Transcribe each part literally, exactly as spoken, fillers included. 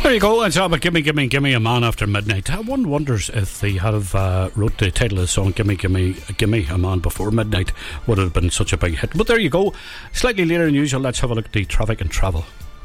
There you go. It's about Gimme, Gimme, Gimme a Man After Midnight. One wonders if they had have, uh, wrote the title of the song Gimme, Gimme, Gimme a Man Before Midnight, would it have been such a big hit. But there you go. Slightly later than usual, let's have a look at the traffic and travel.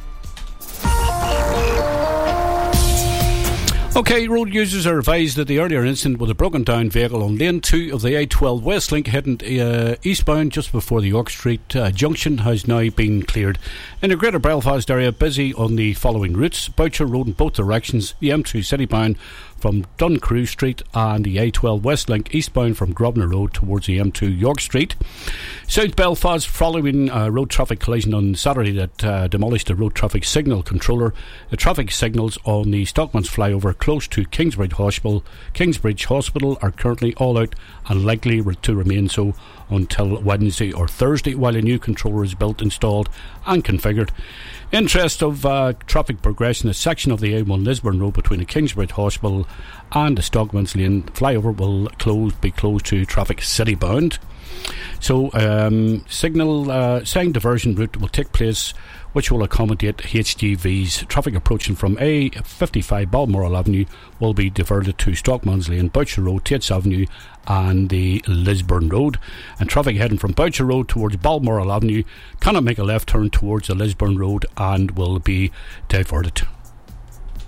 OK, road users are advised that the earlier incident with a broken down vehicle on lane two of the A twelve West Link heading uh, eastbound just before the York Street uh, junction has now been cleared. In the Greater Belfast area, busy on the following routes: Boucher Road in both directions, the M two citybound from Duncrew Street, and the A twelve West Link eastbound from Grosvenor Road towards the M two York Street. South Belfast, following a road traffic collision on Saturday that uh, demolished the road traffic signal controller. The traffic signals on the Stockman's flyover close to Kingsbridge Hospital, Kingsbridge Hospital are currently all out and likely to remain so until Wednesday or Thursday while a new controller is built, installed and configured. Interest of uh, traffic progression, a section of the A one Lisburn Road between the Kingsbridge Hospital and the Stockman's Lane flyover will close, be closed to traffic city-bound. So, um, signal uh, sign diversion route will take place, which will accommodate H G Vs. Traffic approaching from A fifty-five Balmoral Avenue will be diverted to Stockman's Lane, Boucher Road, Tates Avenue and the Lisburn Road. And traffic heading from Boucher Road towards Balmoral Avenue cannot make a left turn towards the Lisburn Road and will be diverted.